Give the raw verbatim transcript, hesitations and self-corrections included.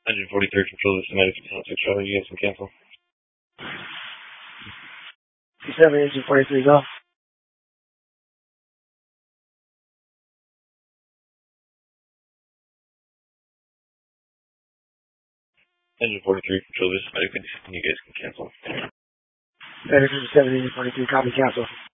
Engine forty-three, control this United six Charlie, you guys can cancel. seven, engine forty-three, go. Engine forty-three, control this United, you guys can cancel. United seven, engine forty-three, copy, cancel.